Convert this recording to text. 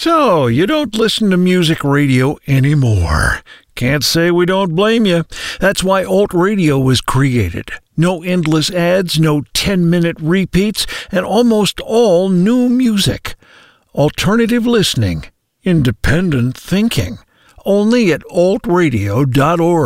So, you don't listen to music radio anymore. Can't say we don't blame you. That's why Alt Radio was created. No endless ads, no 10-minute repeats, and almost all new music. Alternative listening. Independent thinking. Only at altradio.org.